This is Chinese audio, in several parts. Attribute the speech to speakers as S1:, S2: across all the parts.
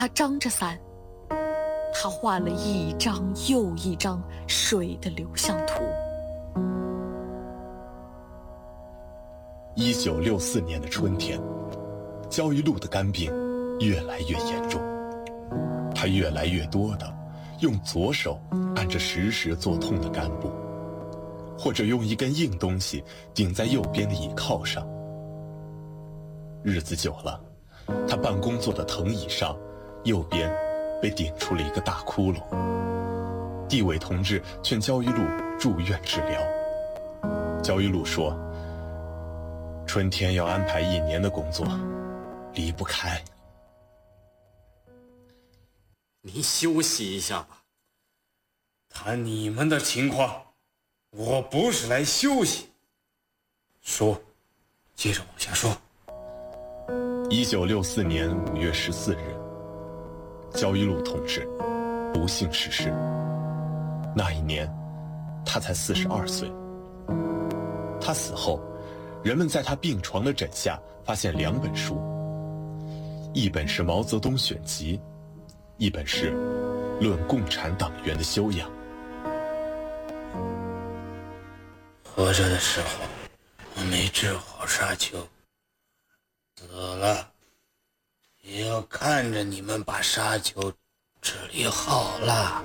S1: 他张着伞，他画了一张又一张水的流向图。
S2: 1964年的春天，焦裕禄的肝病越来越严重，他越来越多地用左手按着时时作痛的肝部，或者用一根硬东西顶在右边的倚靠上。日子久了，他办公坐的藤椅上右边被顶出了一个大窟窿。地委同志劝焦裕禄住院治疗。焦裕禄说，春天要安排1年的工作，离不开。
S3: 你休息一下吧。谈你们的情况，我不是来休息。说，接着往下说。
S2: 1964年5月14日，焦裕禄同志不幸逝世。那一年，他才42岁。他死后，人们在他病床的枕下发现2本书，一本是《毛泽东选集》，一本是《论共产党员的修养》。
S3: 活着的时候，我没治好沙丘，死了，也要看着你们把沙丘治理好了。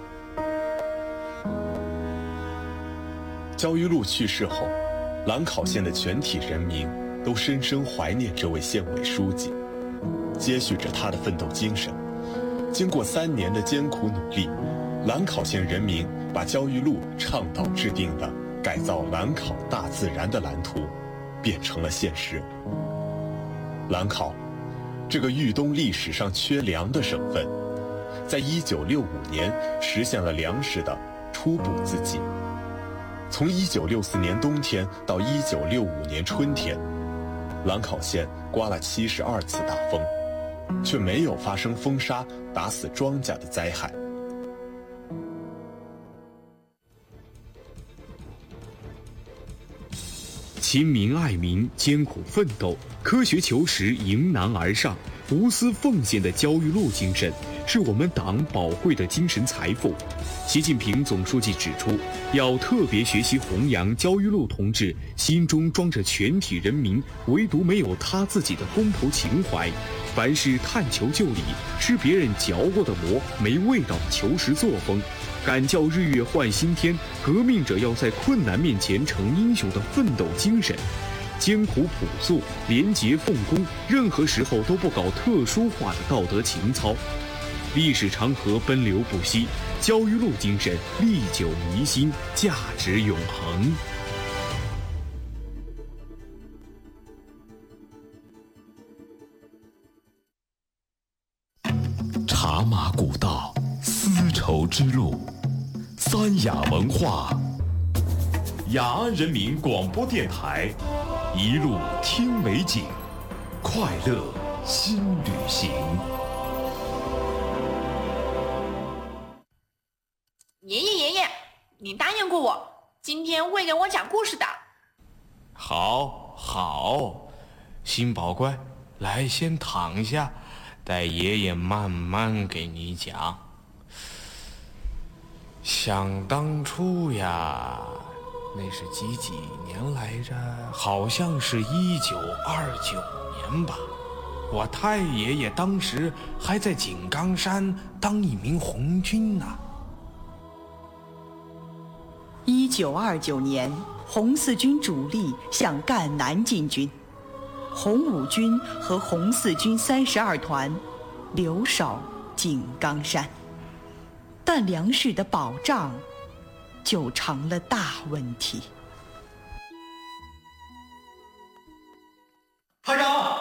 S2: 焦裕禄去世后，兰考县的全体人民都深深怀念这位县委书记，接续着他的奋斗精神。经过3年的艰苦努力，兰考县人民把焦裕禄倡导制定的改造兰考大自然的蓝图变成了现实。兰考，这个豫东历史上缺粮的省份，在1965年实现了粮食的初步自给。从1964年冬天到1965年春天，兰考县刮了72次大风，却没有发生风沙打死庄稼的灾害。
S4: 亲民爱民、艰苦奋斗、科学求实、迎难而上、无私奉献的焦裕禄精神，是我们党宝贵的精神财富。习近平总书记指出，要特别学习弘扬焦裕禄同志心中装着全体人民唯独没有他自己的公仆情怀，凡事探求就理，吃别人嚼过的馍没味道的求实作风，敢叫日月换新天，革命者要在困难面前成英雄的奋斗精神，艰苦朴素、廉洁奉公，任何时候都不搞特殊化的道德情操。历史长河奔流不息，焦裕禄精神历久弥新，价值永恒。
S5: 茶马古道，丝绸之路，三雅文化，雅安人民广播电台，一路听美景，快乐新旅行。
S6: 爷爷，你答应过我，今天会给我讲故事的。
S3: 好，新宝乖，来先躺下，待爷爷慢慢给你讲。想当初呀，那是几年来着？好像是1929年吧。我太爷爷当时还在井冈山当一名红军呢。
S7: 1929年，红四军主力向赣南进军，红五军和红四军32团留守井冈山，但粮食的保障就成了大问题。
S8: 排长，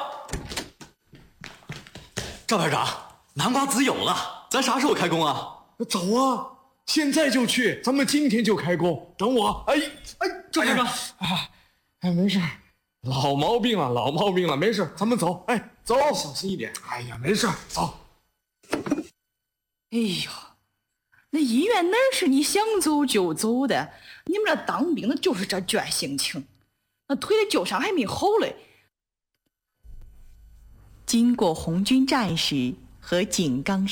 S8: 赵排长，南瓜籽有了，咱啥时候开工啊？
S9: 走啊！现在就去，咱们今天就开工。等我。
S8: 赵排长，
S9: 没事，老毛病了，没事，咱们走。走，小心一点。没事，走。
S10: 哎呦，那医院哪是你想走就走的？你们这当兵的就是这倔性情，那腿的旧伤还没好嘞。
S7: 经过红军战士和井冈山